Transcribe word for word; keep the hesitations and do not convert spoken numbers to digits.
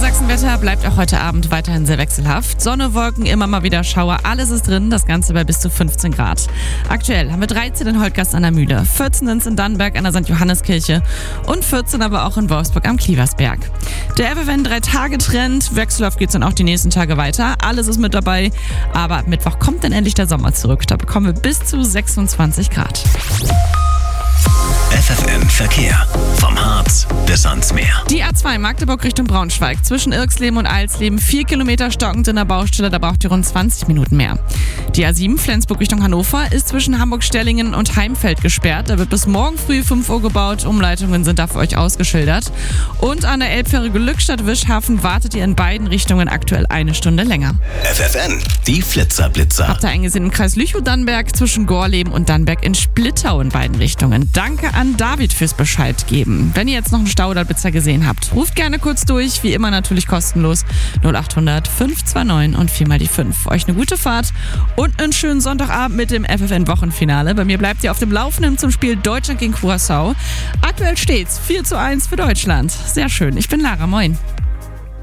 Sachsenwetter bleibt auch heute Abend weiterhin sehr wechselhaft. Sonne, Wolken, immer mal wieder Schauer, alles ist drin, das Ganze bei bis zu fünfzehn Grad. Aktuell haben wir dreizehn in Holtgast an der Mühle, vierzehn sind es in Dannenberg an der Sankt Johanneskirche und vierzehn aber auch in Wolfsburg am Klieversberg. Der F F N drei Tage Trend, wechselhaft geht es dann auch die nächsten Tage weiter, alles ist mit dabei, aber ab Mittwoch kommt dann endlich der Sommer zurück, da bekommen wir bis zu sechsundzwanzig Grad. F F N Verkehr. Vom Harz bis ans Meer. Die A zwei Magdeburg Richtung Braunschweig. Zwischen Irxleben und Alsleben vier Kilometer stockend in der Baustelle. Da braucht ihr rund zwanzig Minuten mehr. Die A sieben Flensburg Richtung Hannover ist zwischen Hamburg-Stellingen und Heimfeld gesperrt. Da wird bis morgen früh fünf Uhr gebaut. Umleitungen sind da für euch ausgeschildert. Und an der Elbfähre Glückstadt-Wischhafen wartet ihr in beiden Richtungen aktuell eine Stunde länger. F F N, die Flitzer-Blitzer. Habt ihr eingesehen im Kreis Lüchow-Dannenberg zwischen Gorleben und Dannenberg in Splittau in beiden Richtungen. Danke an David fürs Bescheid geben. Wenn ihr jetzt noch einen Stau oder Blitzer gesehen habt, ruft gerne kurz durch. Wie immer natürlich kostenlos. null acht hundert fünf zwei neun und vier mal die fünf. Euch eine gute Fahrt und einen schönen Sonntagabend mit dem F F N-Wochenfinale. Bei mir bleibt ihr auf dem Laufenden zum Spiel Deutschland gegen Curaçao. Aktuell steht's vier zu eins für Deutschland. Sehr schön. Ich bin Lara. Moin.